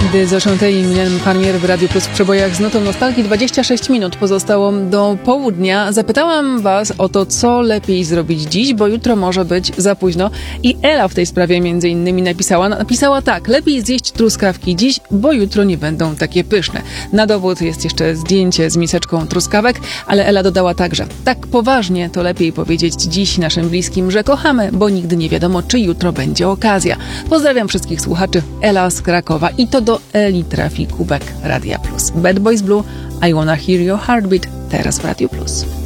Gdy Zoszątej i Milen Farmier w Radiu Plus w przebojach z nutą nostalgii 26 minut pozostało do południa, zapytałam was o to, co lepiej zrobić dziś, bo jutro może być za późno. I Ela w tej sprawie między innymi napisała tak: lepiej zjeść truskawki dziś, bo jutro nie będą takie pyszne. Na dowód jest jeszcze zdjęcie z miseczką truskawek, ale Ela dodała także: tak poważnie to lepiej powiedzieć dziś naszym bliskim, że kochamy, bo nigdy nie wiadomo, czy jutro będzie okazja. Pozdrawiam wszystkich słuchaczy. Ela z Krakowa. I to do Eli trafi kubek Radia Plus. Bad Boys Blue, I Wanna Hear Your Heartbeat, teraz w Radiu Plus.